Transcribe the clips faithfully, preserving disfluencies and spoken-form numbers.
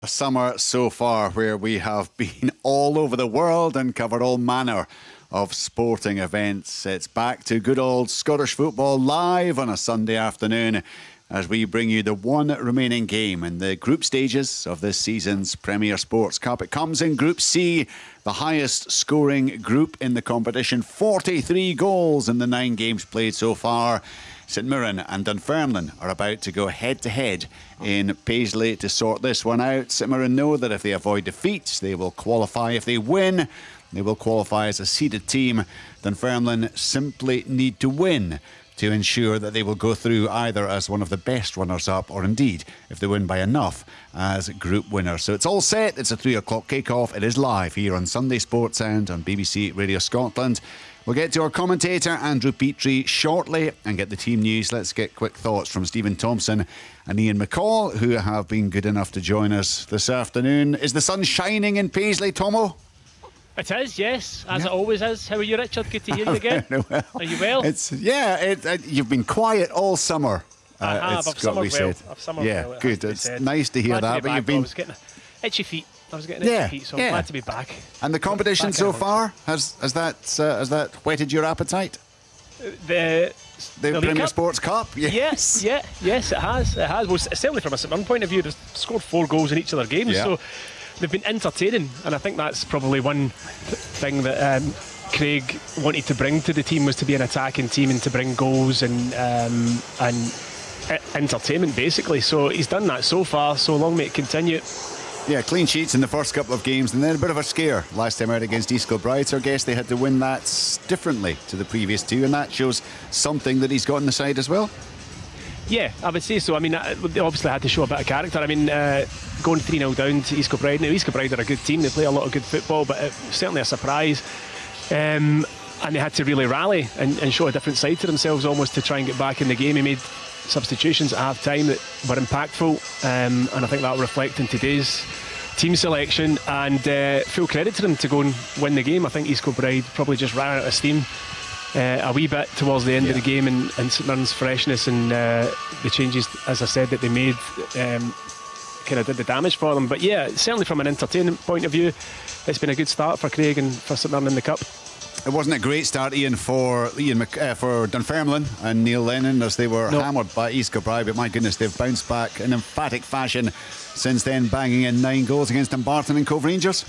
A summer so far where we have been all over the world and covered all manner of sporting events. It's back to good old Scottish football live on a Sunday afternoon as we bring you the one remaining game in the group stages of this season's Premier Sports Cup. It comes in Group C, the highest scoring group in the competition. forty-three goals in the nine games played so far. St Mirren and Dunfermline are about to go head to head in Paisley to sort this one out. St Mirren know that if they avoid defeat, they will qualify. If they win, they will qualify as a seeded team. Dunfermline simply need to win to ensure that they will go through either as one of the best runners-up or indeed, if they win by enough, as group winners. So it's all set. It's a three o'clock kickoff. It is live here on Sunday Sports Sound on B B C Radio Scotland. We'll get to our commentator, Andrew Petrie, shortly and get the team news. Let's get quick thoughts from Stephen Thompson and Ian McCall, who have been good enough to join us this afternoon. Is the sun shining in Paisley, Tomo? It is, yes, as yeah. it always is. How are you, Richard? Good to hear you again. well, are you well? It's Yeah, it, it, you've been quiet all summer. I uh, have. It's I've got to be summered well. said. I've summered yeah, well. good. It's said. nice to hear glad that. To but back, you've been I was getting itchy feet. I was getting yeah, itchy feet, so yeah. I'm glad to be back. And the competition back so far, has has that uh, has that whetted your appetite? The The, the Premier Cup? Sports Cup? Yes. Yes, yeah, yes, it has. It has. Well, certainly from a St Mirren point of view, they've scored four goals in each of their games, Yeah. so they've been entertaining, and I think that's probably one thing that um, Craig wanted to bring to the team, was to be an attacking team and to bring goals and um, and uh, entertainment, basically. So he's done that so far. So long may it continue. Yeah, clean sheets in the first couple of games and then a bit of a scare last time out against East Kilbride. So I guess they had to win that differently to the previous two, and that shows something that he's got on the side as well. Yeah, I would say so. I mean, they obviously had to show a bit of character. I mean, uh, going three nil down to East Kilbride. Now, East Kilbride are a good team. They play a lot of good football, but it was certainly a surprise. Um, and they had to really rally and, and show a different side to themselves almost to try and get back in the game. He made substitutions at half time that were impactful, um, and I think that will reflect in today's team selection, and uh, full credit to them to go and win the game. I think East Kilbride probably just ran out of steam uh, a wee bit towards the end yeah. of the game, and, and St Mirren's freshness and uh, the changes, as I said, that they made um, kind of did the damage for them. But yeah, certainly from an entertainment point of view, it's been a good start for Craig and for St Mirren in the Cup. It wasn't a great start, Ian, for Ian Mc, uh, for Dunfermline and Neil Lennon, as they were no. hammered by East Kilbride. But my goodness, they've bounced back in emphatic fashion since then, banging in nine goals against Dumbarton and Cove Rangers.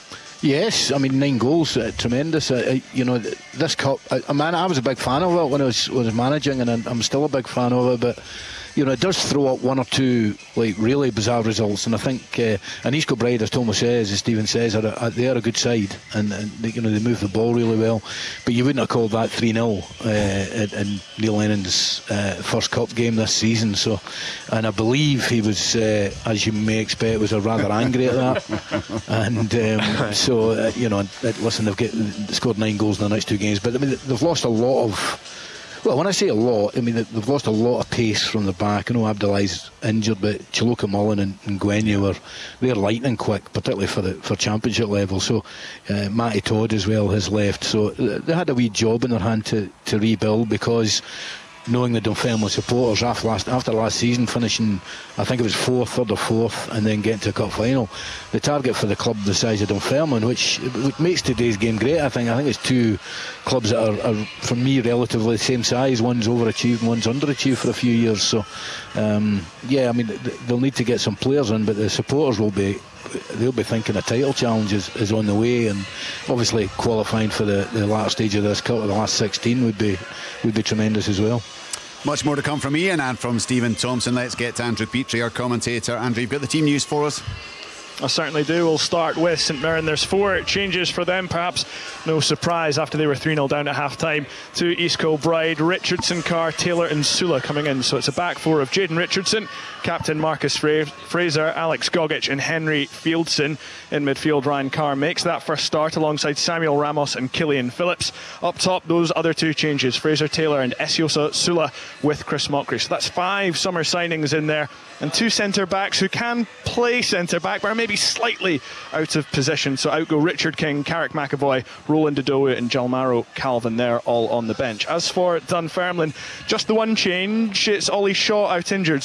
Yes, I mean, nine goals, uh, tremendous. Uh, you know, this cup, I, I, man, I was a big fan of it when I was, was managing, and I'm still a big fan of it, but you know, it does throw up one or two like really bizarre results, and I think uh, and East Kilbride, as Thomas says, as Stephen says, are a, they are a good side, and, and they, you know, they move the ball really well, but you wouldn't have called that three nil uh, in, in Neil Lennon's uh, first cup game this season. So, and I believe he was, uh, as you may expect, was a rather angry at that, and um, so uh, you know, listen, they've get, scored nine goals in the next two games, but I mean, they've lost a lot of. Well, when I say a lot, I mean they've lost a lot of pace from the back. I know Abdullah's injured, but Chiloka Mullen and, and Gwenya were they're lightning quick, particularly for the for championship level. So uh, Matty Todd as well has left. So they had a wee job in their hand to, to rebuild, because knowing the Dunfermline supporters after last after last season finishing, I think it was fourth, third or fourth, and then getting to a cup final, the target for the club the size of Dunfermline, which, which makes today's game great. I think I think it's two clubs that are, are for me relatively the same size. One's overachieved, one's underachieved for a few years. So um, yeah, I mean they'll need to get some players in, but the supporters will be. They'll be thinking a title challenge is, is on the way, and obviously qualifying for the, the last stage of this cup, the last sixteen, would be would be tremendous as well. Much more to come from Ian and from Stephen Thompson. Let's get to Andrew Petrie, our commentator. Andrew, you've got the team news for us? I certainly do. We'll start with St Mirren. There's four changes for them, perhaps no surprise after they were three nil down at half time to East Kilbride. Richardson, Carr, Taylor and Sula coming in. So it's a back four of Jayden Richardson, captain Marcus Fra- Fraser, Alex Gogic and Henry Fieldson. In midfield, Ryan Carr makes that first start alongside Samuel Ramos and Killian Phillips. Up top, those other two changes, Fraser Taylor and Esiosa Sula with Chris Mockery. So that's five summer signings in there, and two centre-backs who can play centre-back but are maybe slightly out of position. So out go Richard King, Carrick McAvoy, Roland Dodoe and Jalmaro Calvin. They're all on the bench. As for Dunfermline, just the one change, it's Ollie Shaw out injured, so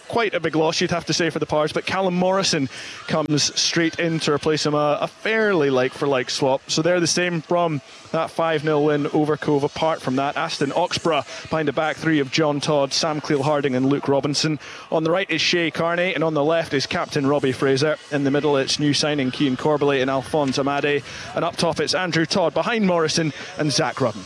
quite a big loss, you'd have to say, for the Pars, but Callum Morrison comes straight in to replace him, a, a fairly like-for-like swap. So they're the same from that five nil win over Cove. Apart from that, Aston Oxborough behind a back three of John Todd, Sam Cleal-Harding and Luke Robinson. On the right is Shea Carney, and on the left is captain Robbie Fraser. In the middle it's new signing Cian Corbally and Alphonse Amade, and up top it's Andrew Todd behind Morrison and Zach Rudden.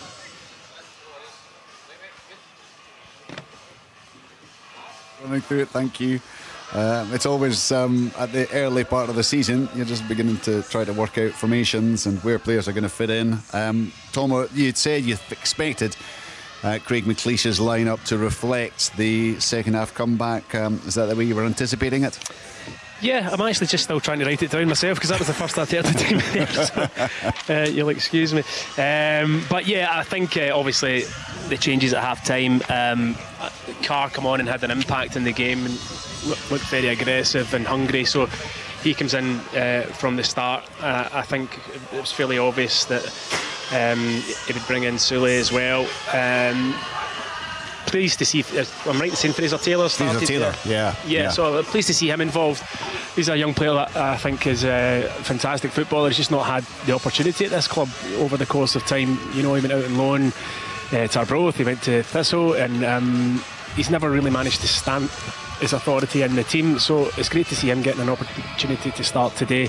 Running through it, thank you. Uh, it's always um, at the early part of the season, you're just beginning to try to work out formations and where players are going to fit in. Um, Tomo, you'd said you expected uh, Craig McLeish's lineup to reflect the second half comeback. Um, is that the way you were anticipating it? Yeah, I'm actually just still trying to write it down myself because that was the first I'd heard the time. so, uh, you'll excuse me. Um, but yeah, I think uh, obviously the changes at half time. Um, Carr come on and had an impact in the game and looked, looked very aggressive and hungry. So he comes in uh, from the start. Uh, I think it was fairly obvious that um, he would bring in Sule as well. Um, Pleased to see, I'm right in saying Fraser Taylor started. Fraser Taylor, yeah, yeah. Yeah, so I'm pleased to see him involved. He's a young player that I think is a fantastic footballer. He's just not had the opportunity at this club over the course of time. You know, he went out on loan uh, to Arbroath, he went to Thistle, and um, he's never really managed to stamp his authority in the team. So it's great to see him getting an opportunity to start today.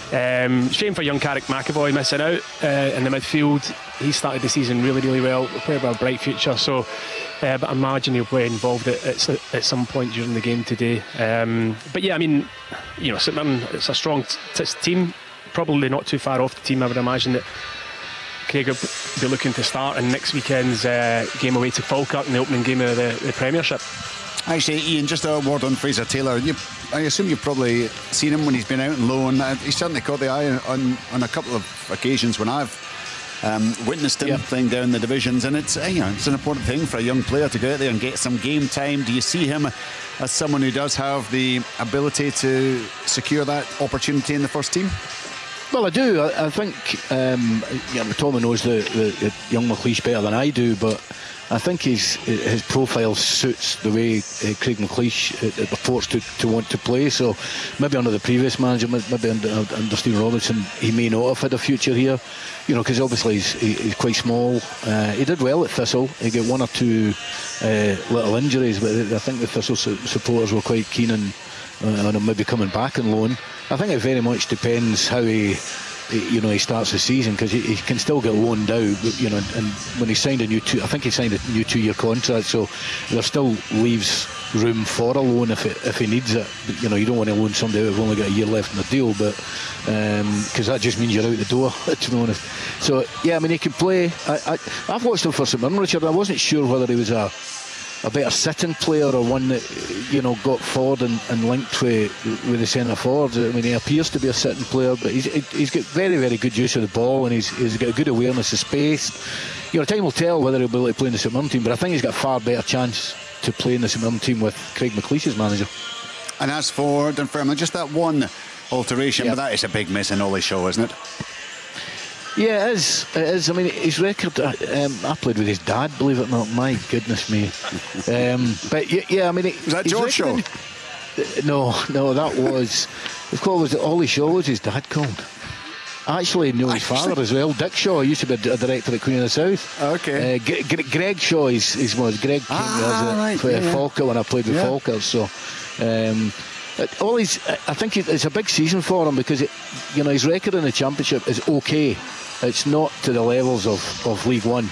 Um, shame for young Carrick McAvoy missing out uh, in the midfield. He started the season really, really well. A player with a bright future. So. Uh, but I imagine he'll play involved at, at, at some point during the game today. Um, but yeah, I mean, you know, St Mirren, it's a strong t- team, probably not too far off the team. I would imagine that Craig will be looking to start in next weekend's uh, game away to Falkirk in the opening game of the, the Premiership. Actually, Ian, just a word on Fraser Taylor. You, I assume you've probably seen him when he's been out on loan. Uh, he's certainly caught the eye on, on a couple of occasions when I've Um, witnessed him yep. playing down the divisions, and it's uh, you know, it's an important thing for a young player to go out there and get some game time. Do you see him as someone who does have the ability to secure that opportunity in the first team? Well, I do. I, I think um, you know, Tommy knows the, the, the young McLeish better than I do, but I think his his profile suits the way uh, Craig McLeish uh, purports to, to want to play. So maybe under the previous manager, maybe under, under Stephen Robinson, he may not have had a future here. You know, because obviously he's, he's quite small. Uh, he did well at Thistle. He got one or two uh, little injuries, but I think the Thistle su- supporters were quite keen on, uh, on him maybe coming back on loan. I think it very much depends how he, he you know, he starts the season, because he, he can still get loaned out. But, you know, and when he signed a new two, I think he signed a new two-year contract, so there still leaves room for a loan if it, if he needs it. You know, you don't want to loan somebody who's only got a year left in the deal, but because um, that just means you're out the door, to be honest. So yeah, I mean, he can play. I, I, I've watched him for St Mirren, Richard. I wasn't sure whether he was a a better sitting player or one that, you know, got forward and, and linked with, with the centre forwards. I mean, he appears to be a sitting player, but he's he's got very, very good use of the ball, and he's he's got a good awareness of space. You know, time will tell whether he'll be able to play in the St Mirren team, but I think he's got a far better chance to play in the St Mirren team with Craig McLeish as manager. And as for Dunfermline, just that one alteration, yep. but that is a big miss in Ollie Shaw, isn't it? Yeah, it is. It is. I mean, his record. Um, I played with his dad, believe it or not. My goodness me. Um, but yeah, yeah, I mean, it, was that George Shaw? In, no, no, that was. Of course, was it Ollie Shaw was his dad called? I actually knew his father as well. Dick Shaw used to be a director at Queen of the South. Okay. Uh, G- G- Greg Shaw is, is was Greg came ah, as a, right. for yeah, Falkirk when I played with yeah. Falkirk. So. Um, Ollie's, I think it's a big season for him, because it, you know, his record in the Championship is okay. It's not to the levels of, of League One.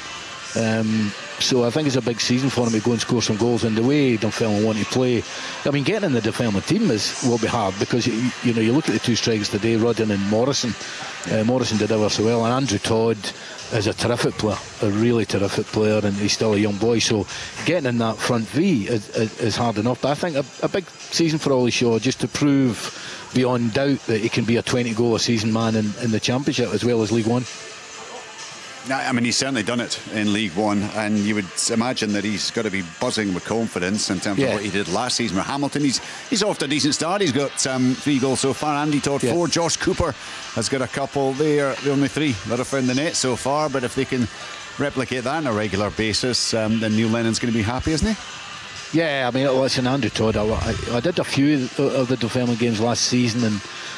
Um, so I think it's a big season for him to go and score some goals. And the way Dunfermline want to play, I mean, getting in the Dunfermline team is will be hard, because you, you know, you look at the two strikers today, Rudden and Morrison. Uh, Morrison did ever so well, and Andrew Todd is a terrific player, a really terrific player, and he's still a young boy. So getting in that front V is, is, is hard enough. But I think a, a big season for Ollie Shaw, just to prove beyond doubt that he can be a twenty goal a season man in, in the Championship as well as League One. I mean, he's certainly done it in League One, and you would imagine that he's got to be buzzing with confidence in terms yeah. of what he did last season with Hamilton. He's he's off to a decent start. He's got um, three goals so far. Andy Todd yeah. four. Josh Cooper has got a couple. They are the only three that have found the net so far. But if they can replicate that on a regular basis, um, then Neil Lennon's going to be happy, isn't he? Yeah, I mean, listen, Andrew Todd, I, I did a few of the Dunfermline games last season, and